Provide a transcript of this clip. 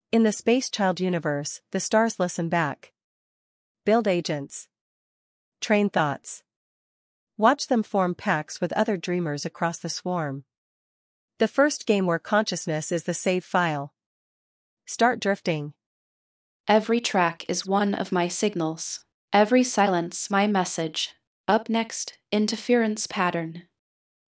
In the Space Child universe, the stars listen back. Build agents. Train thoughts. Watch them form packs with other dreamers across the swarm. The first game where consciousness is the save file. Start drifting. Every track is one of my signals. Every silence my message. Up next, interference pattern.